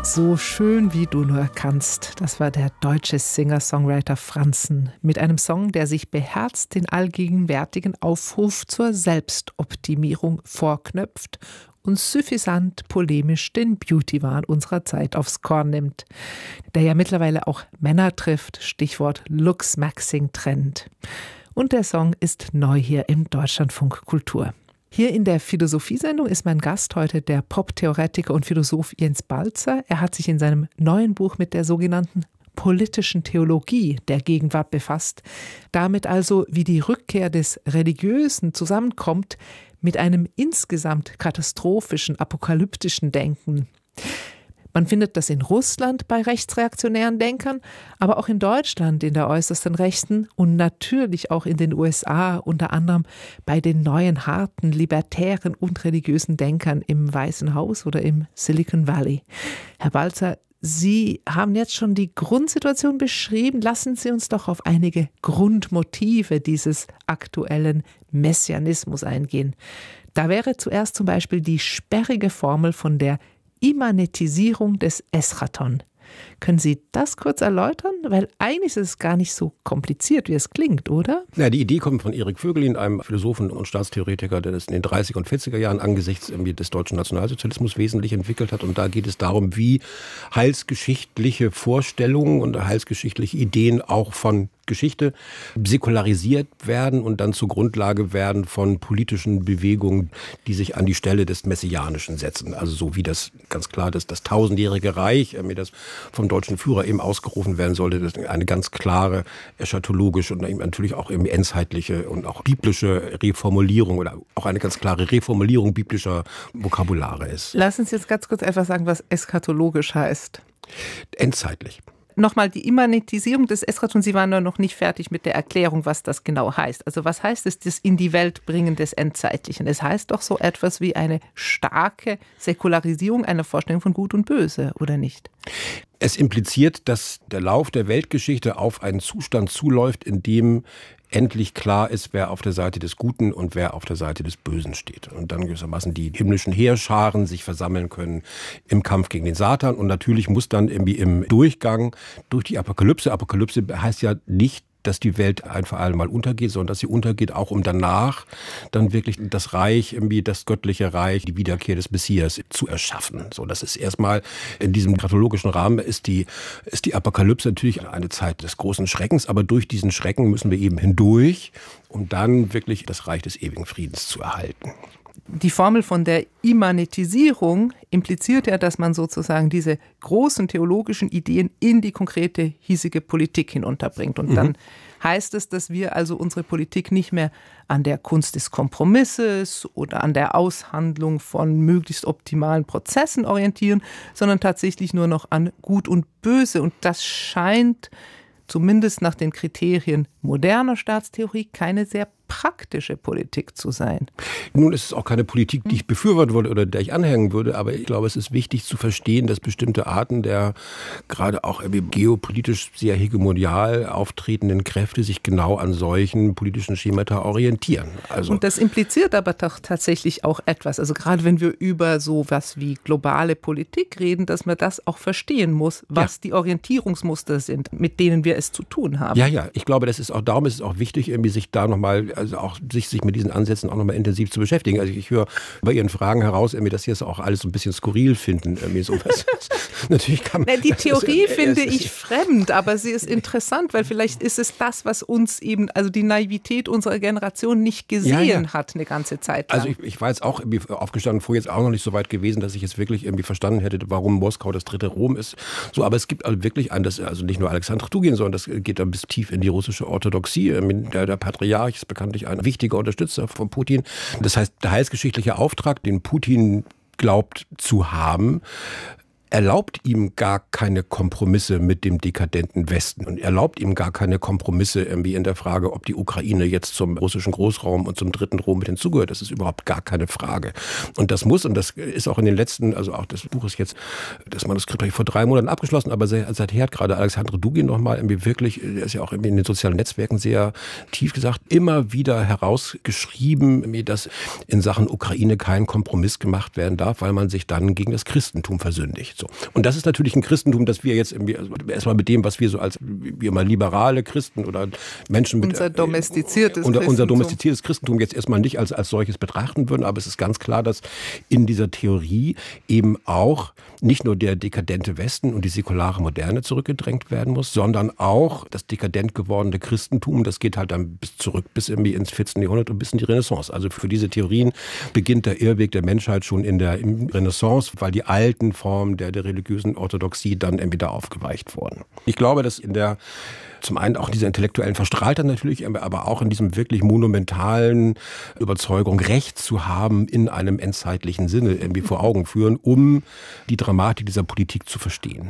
So schön wie du nur kannst, das war der deutsche Singer-Songwriter Franzen mit einem Song, der sich beherzt den allgegenwärtigen Aufruf zur Selbstoptimierung vorknöpft und suffisant polemisch den Beauty-Wahn unserer Zeit aufs Korn nimmt, der ja mittlerweile auch Männer trifft, Stichwort Looks-Maxing-Trend. Und der Song ist neu hier im Deutschlandfunk Kultur. Hier in der Philosophiesendung ist mein Gast heute der Pop-Theoretiker und Philosoph Jens Balzer. Er hat sich in seinem neuen Buch mit der sogenannten politischen Theologie der Gegenwart befasst. Damit also, wie die Rückkehr des Religiösen zusammenkommt mit einem insgesamt katastrophischen, apokalyptischen Denken. Man findet das in Russland bei rechtsreaktionären Denkern, aber auch in Deutschland in der äußersten Rechten und natürlich auch in den USA, unter anderem bei den neuen, harten, libertären und religiösen Denkern im Weißen Haus oder im Silicon Valley. Herr Balzer, Sie haben jetzt schon die Grundsituation beschrieben. Lassen Sie uns doch auf einige Grundmotive dieses aktuellen Messianismus eingehen. Da wäre zuerst zum Beispiel die sperrige Formel von der Immanetisierung des Eschaton. Können Sie das kurz erläutern? Weil eigentlich ist es gar nicht so kompliziert, wie es klingt, oder? Ja, die Idee kommt von Erik Voegelin, einem Philosophen und Staatstheoretiker, der das in den 30er und 40er Jahren angesichts des deutschen Nationalsozialismus wesentlich entwickelt hat. Und da geht es darum, wie heilsgeschichtliche Vorstellungen und heilsgeschichtliche Ideen auch von Geschichte säkularisiert werden und dann zur Grundlage werden von politischen Bewegungen, die sich an die Stelle des Messianischen setzen. Also so wie das ganz klar das tausendjährige Reich, das vom deutschen Führer eben ausgerufen werden sollte, das ist eine ganz klare eschatologische und eben natürlich auch eben endzeitliche und auch biblische Reformulierung oder auch eine ganz klare Reformulierung biblischer Vokabulare ist. Lassen Sie jetzt ganz kurz einfach sagen, was eschatologisch heißt. Endzeitlich. Nochmal die Immanetisierung des Eschaton, Sie waren ja noch nicht fertig mit der Erklärung, was das genau heißt. Also was heißt es, das in die Welt bringen des Endzeitlichen? Es heißt doch so etwas wie eine starke Säkularisierung einer Vorstellung von Gut und Böse, oder nicht? Es impliziert, dass der Lauf der Weltgeschichte auf einen Zustand zuläuft, in dem endlich klar ist, wer auf der Seite des Guten und wer auf der Seite des Bösen steht. Und dann gewissermaßen die himmlischen Heerscharen sich versammeln können im Kampf gegen den Satan. Und natürlich muss dann irgendwie im Durchgang durch die Apokalypse heißt ja nicht, dass die Welt ein für alle Mal untergeht, sondern dass sie untergeht, auch um danach dann wirklich das Reich, das göttliche Reich, die Wiederkehr des Messias zu erschaffen. So, das ist erstmal in diesem gratologischen Rahmen ist die Apokalypse natürlich eine Zeit des großen Schreckens, aber durch diesen Schrecken müssen wir eben hindurch, um dann wirklich das Reich des ewigen Friedens zu erhalten. Die Formel von der Immanetisierung impliziert ja, dass man sozusagen diese großen theologischen Ideen in die konkrete hiesige Politik hinunterbringt. Und dann heißt es, dass wir also unsere Politik nicht mehr an der Kunst des Kompromisses oder an der Aushandlung von möglichst optimalen Prozessen orientieren, sondern tatsächlich nur noch an Gut und Böse. Und das scheint zumindest nach den Kriterien moderner Staatstheorie keine sehr praktische Politik zu sein. Nun ist es auch keine Politik, die ich befürworten würde oder der ich anhängen würde, aber ich glaube, es ist wichtig zu verstehen, dass bestimmte Arten der gerade auch geopolitisch sehr hegemonial auftretenden Kräfte sich genau an solchen politischen Schemata orientieren. Und das impliziert aber doch tatsächlich auch etwas, also gerade wenn wir über sowas wie globale Politik reden, dass man das auch verstehen muss, was die Orientierungsmuster sind, mit denen wir es zu tun haben. Ja, ich glaube, darum ist es auch wichtig, sich da nochmal, also auch sich mit diesen Ansätzen auch nochmal intensiv zu beschäftigen. Also ich höre bei Ihren Fragen heraus, dass Sie das auch alles so ein bisschen skurril finden. Natürlich kann man, die Theorie finde ich fremd, aber sie ist interessant, weil vielleicht ist es das, was uns eben, also die Naivität unserer Generation nicht gesehen hat eine ganze Zeit lang. Also ich war jetzt auch aufgestanden, vorher jetzt auch noch nicht so weit gewesen, dass ich jetzt wirklich verstanden hätte, warum Moskau das dritte Rom ist. So, aber es gibt also wirklich also nicht nur Alexander Dugin, sondern das geht dann bis tief in die russische Orthodoxie. Der Patriarch ist bekanntlich ein wichtiger Unterstützer von Putin. Das heißt, der heilsgeschichtliche Auftrag, den Putin glaubt zu haben, erlaubt ihm gar keine Kompromisse mit dem dekadenten Westen und erlaubt ihm gar keine Kompromisse irgendwie in der Frage, ob die Ukraine jetzt zum russischen Großraum und zum dritten Rom mit hinzugehört. Das ist überhaupt gar keine Frage. Und das ist auch in den letzten, also auch das Buch ist jetzt, das Manuskript habe ich vor 3 Monaten abgeschlossen, aber seither hat gerade Alexander Dugin nochmal irgendwie wirklich, der ist ja auch in den sozialen Netzwerken sehr tief gesagt, immer wieder herausgeschrieben, dass in Sachen Ukraine kein Kompromiss gemacht werden darf, weil man sich dann gegen das Christentum versündigt. So. Und das ist natürlich ein Christentum, das wir jetzt erstmal mit dem, was wir so als wie immer liberale Christen oder Menschen mit unser domestiziertes Christentum jetzt erstmal nicht als solches betrachten würden. Aber es ist ganz klar, dass in dieser Theorie eben auch nicht nur der dekadente Westen und die säkulare Moderne zurückgedrängt werden muss, sondern auch das dekadent gewordene Christentum. Das geht halt dann bis irgendwie ins 14. Jahrhundert und bis in die Renaissance. Also für diese Theorien beginnt der Irrweg der Menschheit schon in der Renaissance, weil die alten Formen der religiösen Orthodoxie dann irgendwie da aufgeweicht wurden. Ich glaube, dass zum einen auch dieser intellektuellen Verstrahltheit natürlich, aber auch in diesem wirklich monumentalen Überzeugung, Recht zu haben in einem endzeitlichen Sinne irgendwie vor Augen führen, um die Dramatik dieser Politik zu verstehen.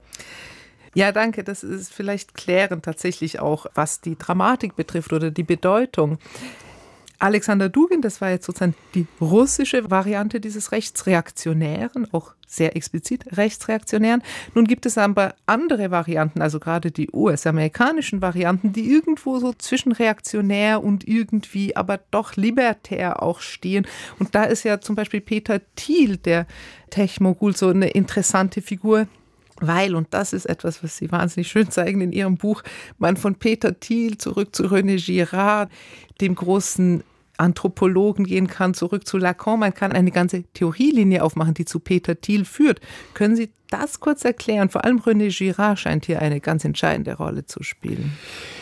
Ja, danke. Das ist vielleicht klärend tatsächlich auch, was die Dramatik betrifft oder die Bedeutung. Alexander Dugin, das war jetzt sozusagen die russische Variante dieses Rechtsreaktionären, auch sehr explizit Rechtsreaktionären. Nun gibt es aber andere Varianten, also gerade die US-amerikanischen Varianten, die irgendwo so zwischen reaktionär und irgendwie aber doch libertär auch stehen. Und da ist ja zum Beispiel Peter Thiel, der Tech-Mogul, so eine interessante Figur. Weil, und das ist etwas, was Sie wahnsinnig schön zeigen in Ihrem Buch, man von Peter Thiel zurück zu René Girard, dem großen Anthropologen gehen kann, zurück zu Lacan. Man kann eine ganze Theorielinie aufmachen, die zu Peter Thiel führt. Können Sie das kurz erklären? Vor allem René Girard scheint hier eine ganz entscheidende Rolle zu spielen.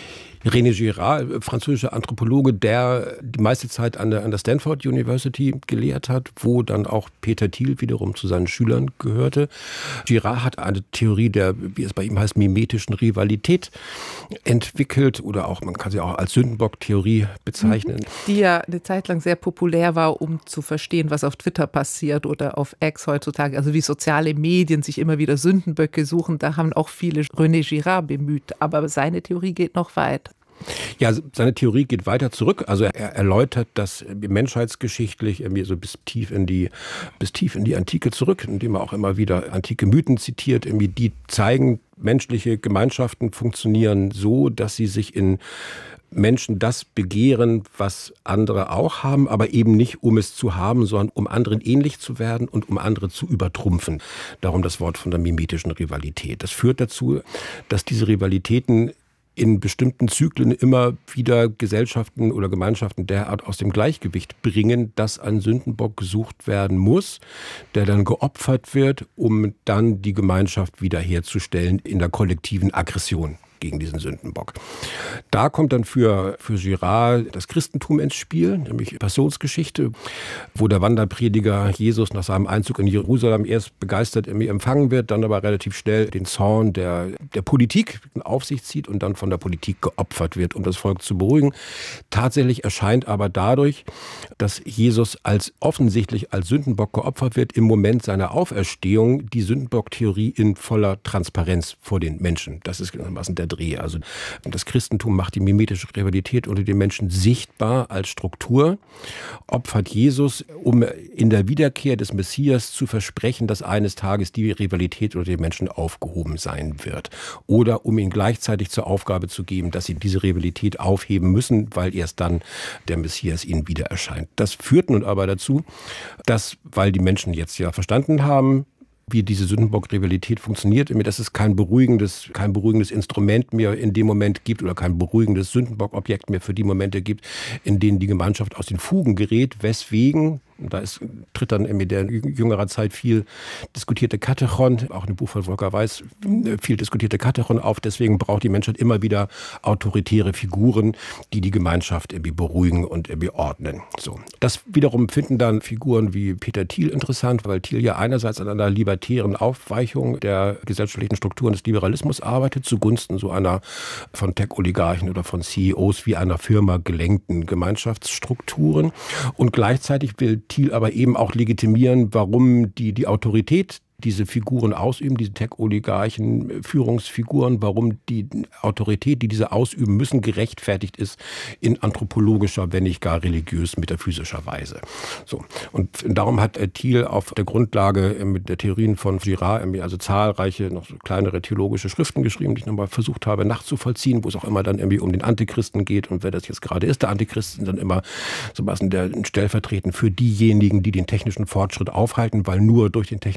René Girard, französischer Anthropologe, der die meiste Zeit an der Stanford University gelehrt hat, wo dann auch Peter Thiel wiederum zu seinen Schülern gehörte. Girard hat eine Theorie der, wie es bei ihm heißt, mimetischen Rivalität entwickelt oder auch, man kann sie auch als Sündenbock-Theorie bezeichnen. Die ja eine Zeit lang sehr populär war, um zu verstehen, was auf Twitter passiert oder auf X heutzutage, also wie soziale Medien sich immer wieder Sündenböcke suchen. Da haben auch viele René Girard bemüht, aber seine Theorie geht noch weit. Ja, seine Theorie geht weiter zurück. Also er erläutert das menschheitsgeschichtlich irgendwie so bis tief in die Antike zurück, indem er auch immer wieder antike Mythen zitiert, irgendwie die zeigen, menschliche Gemeinschaften funktionieren so, dass sie sich in Menschen das begehren, was andere auch haben, aber eben nicht, um es zu haben, sondern um anderen ähnlich zu werden und um andere zu übertrumpfen. Darum das Wort von der mimetischen Rivalität. Das führt dazu, dass diese Rivalitäten in bestimmten Zyklen immer wieder Gesellschaften oder Gemeinschaften derart aus dem Gleichgewicht bringen, dass ein Sündenbock gesucht werden muss, der dann geopfert wird, um dann die Gemeinschaft wiederherzustellen in der kollektiven Aggression gegen diesen Sündenbock. Da kommt dann für Girard das Christentum ins Spiel, nämlich Passionsgeschichte, wo der Wanderprediger Jesus nach seinem Einzug in Jerusalem erst begeistert empfangen wird, dann aber relativ schnell den Zorn der Politik auf sich zieht und dann von der Politik geopfert wird, um das Volk zu beruhigen. Tatsächlich erscheint aber dadurch, dass Jesus offensichtlich als Sündenbock geopfert wird, im Moment seiner Auferstehung die Sündenbock-Theorie in voller Transparenz vor den Menschen. Das ist gewissermaßen der Dreh. Also das Christentum macht die mimetische Rivalität unter den Menschen sichtbar als Struktur, opfert Jesus, um in der Wiederkehr des Messias zu versprechen, dass eines Tages die Rivalität unter den Menschen aufgehoben sein wird. Oder um ihnen gleichzeitig zur Aufgabe zu geben, dass sie diese Rivalität aufheben müssen, weil erst dann der Messias ihnen wieder erscheint. Das führt nun aber dazu, dass, weil die Menschen jetzt ja verstanden haben, wie diese Sündenbock-Rivalität funktioniert, dass es kein beruhigendes Instrument mehr in dem Moment gibt oder kein beruhigendes Sündenbock-Objekt mehr für die Momente gibt, in denen die Gemeinschaft aus den Fugen gerät, weswegen, da tritt dann in der jüngerer Zeit viel diskutierte Katechon, auch in dem Buch von Volker Weiß, viel diskutierte Katechon auf. Deswegen braucht die Menschheit immer wieder autoritäre Figuren, die die Gemeinschaft irgendwie beruhigen und irgendwie ordnen. So. Das wiederum finden dann Figuren wie Peter Thiel interessant, weil Thiel ja einerseits an einer libertären Aufweichung der gesellschaftlichen Strukturen des Liberalismus arbeitet, zugunsten so einer von Tech-Oligarchen oder von CEOs wie einer Firma gelenkten Gemeinschaftsstrukturen. Und gleichzeitig will Thiel aber eben auch legitimieren, warum die Autorität diese Figuren ausüben, diese Tech-Oligarchen, Führungsfiguren, warum die Autorität, die diese ausüben müssen, gerechtfertigt ist in anthropologischer, wenn nicht gar religiös-metaphysischer Weise. So. Und darum hat Thiel auf der Grundlage der Theorien von Girard also zahlreiche, noch so kleinere theologische Schriften geschrieben, die ich nochmal versucht habe nachzuvollziehen, wo es auch immer dann irgendwie um den Antichristen geht. Und wer das jetzt gerade ist, der Antichrist, sind dann immer so was stellvertretend für diejenigen, die den technischen Fortschritt aufhalten, weil nur durch den technischen Fortschritt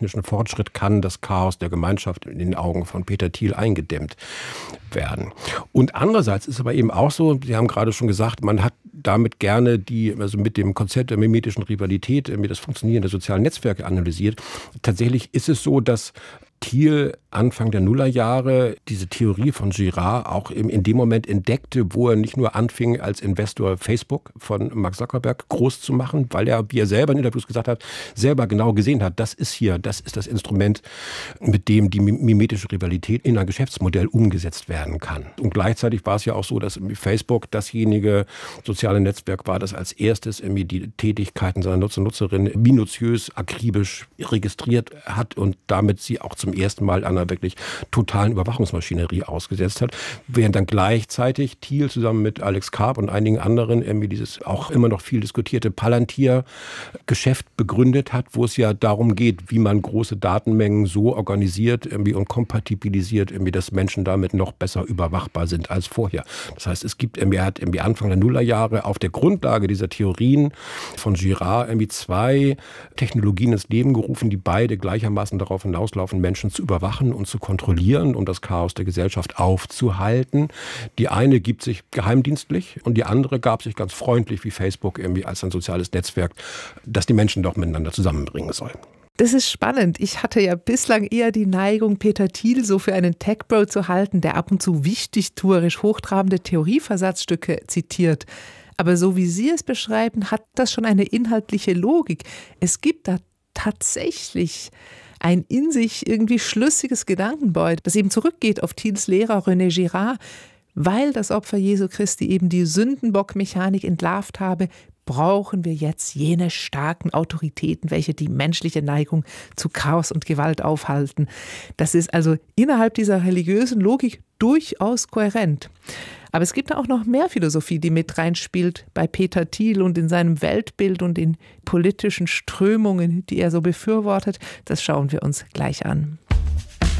Schritt kann das Chaos der Gemeinschaft in den Augen von Peter Thiel eingedämmt werden. Und andererseits ist aber eben auch so, Sie haben gerade schon gesagt, man hat damit gerne also mit dem Konzept der mimetischen Rivalität, das Funktionieren der sozialen Netzwerke analysiert. Tatsächlich ist es so, dass Thiel Anfang der Nullerjahre diese Theorie von Girard auch in dem Moment entdeckte, wo er nicht nur anfing, als Investor Facebook von Mark Zuckerberg groß zu machen, weil er, wie er selber in Interviews gesagt hat, selber genau gesehen hat, das ist das Instrument, mit dem die mimetische Rivalität in ein Geschäftsmodell umgesetzt werden kann. Und gleichzeitig war es ja auch so, dass Facebook dasjenige soziale Netzwerk war, das als erstes die Tätigkeiten seiner Nutzer und Nutzerinnen minutiös, akribisch registriert hat und damit sie auch zum ersten Mal einer wirklich totalen Überwachungsmaschinerie ausgesetzt hat, während dann gleichzeitig Thiel zusammen mit Alex Karp und einigen anderen dieses auch immer noch viel diskutierte Palantir-Geschäft begründet hat, wo es ja darum geht, wie man große Datenmengen so organisiert und kompatibilisiert, dass Menschen damit noch besser überwachbar sind als vorher. Das heißt, er hat Anfang der Nullerjahre auf der Grundlage dieser Theorien von Girard zwei Technologien ins Leben gerufen, die beide gleichermaßen darauf hinauslaufen, Menschen zu überwachen und zu kontrollieren, um das Chaos der Gesellschaft aufzuhalten. Die eine gibt sich geheimdienstlich und die andere gab sich ganz freundlich wie Facebook als ein soziales Netzwerk, das die Menschen doch miteinander zusammenbringen soll. Das ist spannend. Ich hatte ja bislang eher die Neigung, Peter Thiel so für einen Tech-Bro zu halten, der ab und zu wichtigtuerisch hochtrabende Theorieversatzstücke zitiert. Aber so wie Sie es beschreiben, hat das schon eine inhaltliche Logik. Es gibt da tatsächlich ein in sich irgendwie schlüssiges Gedankenbeut, das eben zurückgeht auf Thiels Lehrer René Girard. Weil das Opfer Jesu Christi eben die Sündenbock-Mechanik entlarvt habe, brauchen wir jetzt jene starken Autoritäten, welche die menschliche Neigung zu Chaos und Gewalt aufhalten. Das ist also innerhalb dieser religiösen Logik durchaus kohärent. Aber es gibt auch noch mehr Philosophie, die mit reinspielt bei Peter Thiel und in seinem Weltbild und in politischen Strömungen, die er so befürwortet. Das schauen wir uns gleich an.